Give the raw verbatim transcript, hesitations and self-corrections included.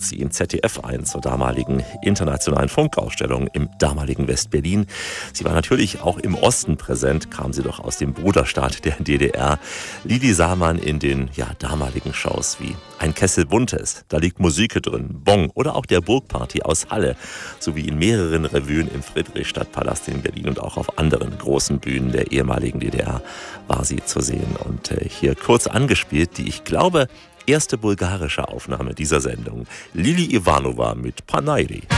sie in Z D F ein zur damaligen internationalen Funkausstellung im damaligen West-Berlin. Sie war natürlich auch im Osten präsent, kam sie doch aus dem Bruderstaat der D D R. Lili sah man in den ja, damaligen Shows wie Ein Kessel Buntes, da liegt Musik drin, Bong oder auch der Burgparty aus Halle, sowie in mehreren Revuen im Friedrichstadtpalast in Berlin und auch auf anderen großen Bühnen der ehemaligen D D R war sie zu sehen. Und äh, hier kurz angespielt, die, ich glaube, erste bulgarische Aufnahme dieser Sendung. Lili Ivanova mit Panairi.